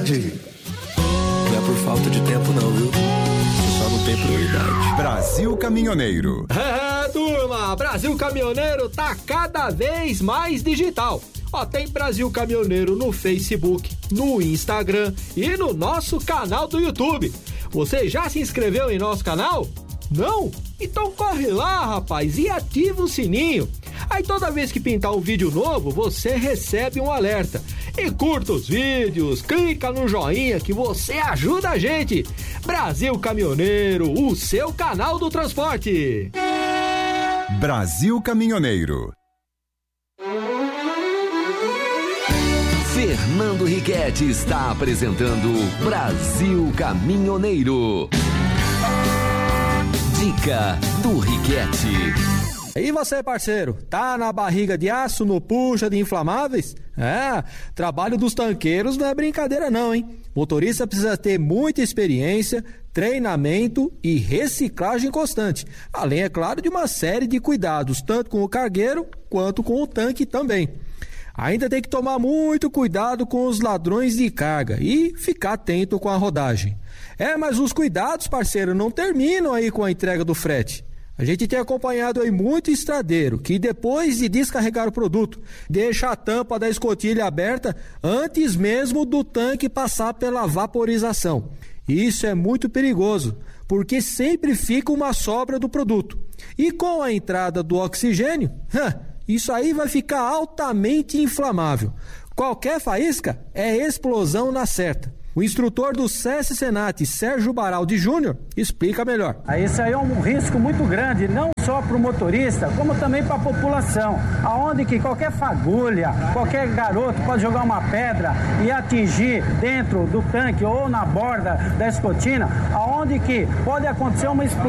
prioridade. Não é por falta de tempo não, viu? Você só não tem prioridade. Brasil Caminhoneiro. Turma, Brasil Caminhoneiro tá cada vez mais digital. Ó, tem Brasil Caminhoneiro no Facebook, no Instagram e no nosso canal do YouTube. Você já se inscreveu em nosso canal? Não? Então corre lá, rapaz, e ativa o sininho. Aí toda vez que pintar um vídeo novo, você recebe um alerta. E curta os vídeos, clica no joinha que você ajuda a gente. Brasil Caminhoneiro, o seu canal do transporte. Brasil Caminhoneiro. Fernando Riquetti está apresentando Brasil Caminhoneiro. Dica do Riquetti. E você, parceiro, tá na barriga de aço, no puxa de inflamáveis? Trabalho dos tanqueiros não é brincadeira não, hein? Motorista precisa ter muita experiência, treinamento e reciclagem constante. Além, é claro, de uma série de cuidados, tanto com o cargueiro quanto com o tanque também. Ainda tem que tomar muito cuidado com os ladrões de carga e ficar atento com a rodagem. Mas os cuidados, parceiro, não terminam aí com a entrega do frete. A gente tem acompanhado aí muito estradeiro que depois de descarregar o produto, deixa a tampa da escotilha aberta antes mesmo do tanque passar pela vaporização. Isso é muito perigoso, porque sempre fica uma sobra do produto. E com a entrada do oxigênio, isso aí vai ficar altamente inflamável. Qualquer faísca é explosão na certa. O instrutor do SESC Senat, Sérgio Baraldi Júnior, explica melhor. Isso aí é um risco muito grande, não só para o motorista, como também para a população, aonde que qualquer fagulha, qualquer garoto pode jogar uma pedra e atingir dentro do tanque ou na borda da escotina, aonde que pode acontecer uma explosão